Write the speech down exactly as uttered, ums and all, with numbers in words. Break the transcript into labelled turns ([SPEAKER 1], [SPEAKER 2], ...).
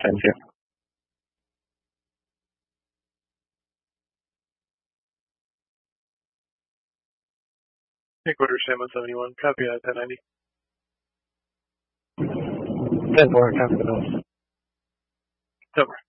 [SPEAKER 1] Thank you.
[SPEAKER 2] Headquarters Sam one seventy-one, copy at ten ninety.
[SPEAKER 1] ten four, copy the notes.
[SPEAKER 2] Over.